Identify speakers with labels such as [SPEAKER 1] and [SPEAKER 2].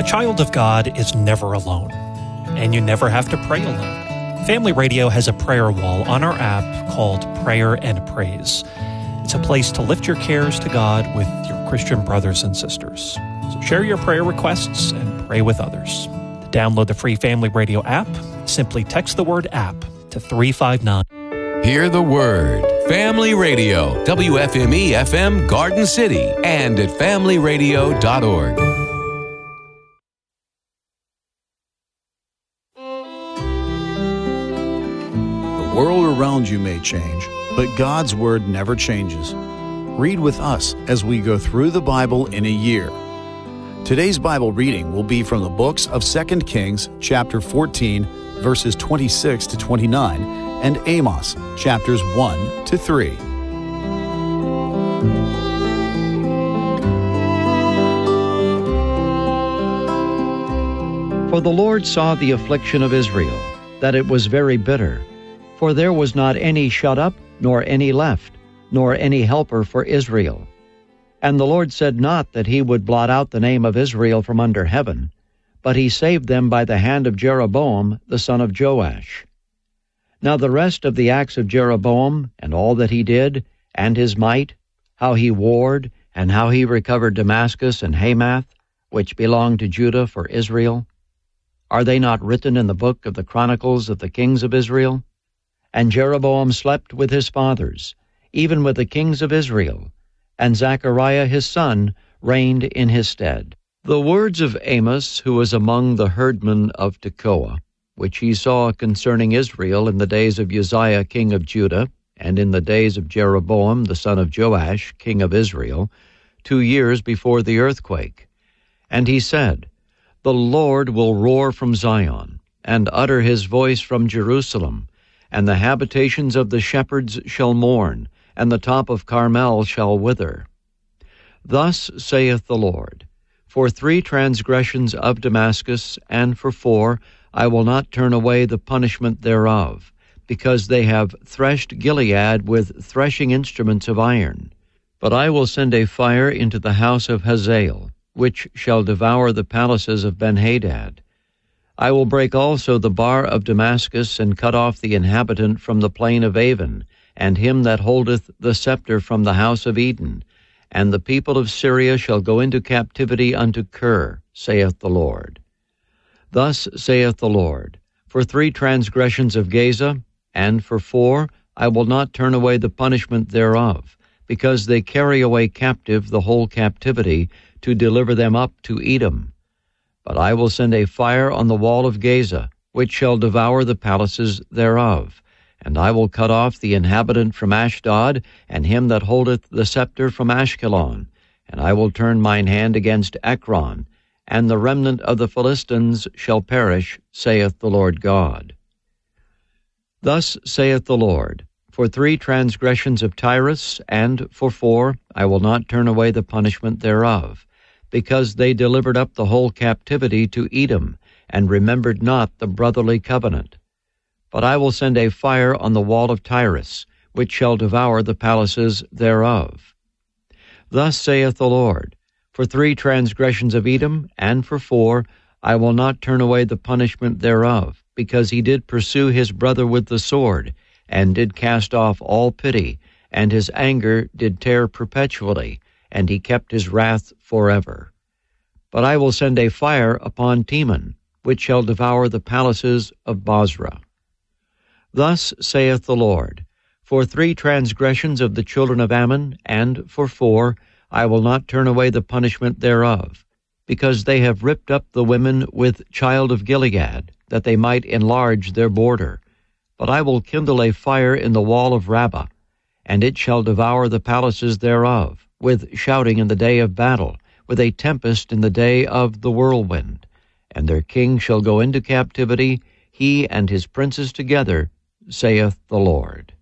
[SPEAKER 1] child of God is never alone, and you never have to pray alone. Family Radio has a prayer wall on our app called Prayer and Praise. It's a place to lift your cares to God with your Christian brothers and sisters. So share your prayer requests and pray with others. To download the free Family Radio app, simply text the word app to 359.
[SPEAKER 2] Hear the word. Family Radio, WFME-FM Garden City, and at familyradio.org.
[SPEAKER 3] The world around you may change, but God's Word never changes. Read with us as we go through the Bible in a year. Today's Bible reading will be from the books of 2 Kings, chapter 14, verses 26 to 29, and Amos, chapters 1 to 3.
[SPEAKER 4] For the Lord saw the affliction of Israel, that it was very bitter. For there was not any shut up, nor any left, nor any helper for Israel. And the Lord said not that he would blot out the name of Israel from under heaven, but he saved them by the hand of Jeroboam the son of Joash. Now the rest of the acts of Jeroboam, and all that he did, and his might, how he warred, and how he recovered Damascus and Hamath, which belonged to Judah for Israel, are they not written in the book of the Chronicles of the kings of Israel? And Jeroboam slept with his fathers, even with the kings of Israel, and Zechariah his son reigned in his stead. The words of Amos, who was among the herdmen of Tekoa, which he saw concerning Israel in the days of Uzziah king of Judah, and in the days of Jeroboam the son of Joash king of Israel, 2 years before the earthquake. And he said, The Lord will roar from Zion, and utter his voice from Jerusalem, and the habitations of the shepherds shall mourn, and the top of Carmel shall wither. Thus saith the Lord, For 3 transgressions of Damascus, and for 4, I will not turn away the punishment thereof, because they have threshed Gilead with threshing instruments of iron. But I will send a fire into the house of Hazael, which shall devour the palaces of Benhadad. I will break also the bar of Damascus, and cut off the inhabitant from the plain of Avon, and him that holdeth the scepter from the house of Eden. And the people of Syria shall go into captivity unto Kir, saith the Lord. Thus saith the Lord, For 3 transgressions of Gaza, and for 4, I will not turn away the punishment thereof, because they carry away captive the whole captivity, to deliver them up to Edom. But I will send a fire on the wall of Gaza, which shall devour the palaces thereof. And I will cut off the inhabitant from Ashdod, and him that holdeth the scepter from Ashkelon. And I will turn mine hand against Ekron, and the remnant of the Philistines shall perish, saith the Lord God. Thus saith the Lord, For 3 transgressions of Tyrus, and for 4, I will not turn away the punishment thereof, because they delivered up the whole captivity to Edom, and remembered not the brotherly covenant. But I will send a fire on the wall of Tyrus, which shall devour the palaces thereof. Thus saith the Lord, For 3 transgressions of Edom, and for 4, I will not turn away the punishment thereof, because he did pursue his brother with the sword, and did cast off all pity, and his anger did tear perpetually, and he kept his wrath forever. But I will send a fire upon Teman, which shall devour the palaces of Bozrah. Thus saith the Lord, For 3 transgressions of the children of Ammon, and for 4, I will not turn away the punishment thereof, because they have ripped up the women with child of Gilead, that they might enlarge their border. But I will kindle a fire in the wall of Rabbah, and it shall devour the palaces thereof, with shouting in the day of battle, with a tempest in the day of the whirlwind. And their king shall go into captivity, he and his princes together, saith the Lord.